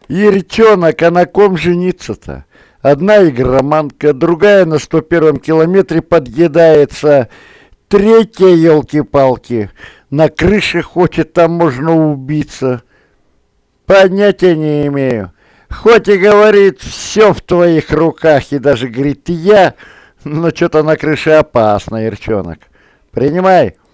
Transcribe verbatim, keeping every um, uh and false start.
Ерчонок, а на ком жениться-то? Одна игроманка, другая на сто первом километре подъедается, третья, елки-палки, на крыше хочет, там можно убиться. Понятия не имею. Хоть и говорит, все в твоих руках, и даже говорит я, но что-то на крыше опасно, Ерчонок. Принимай.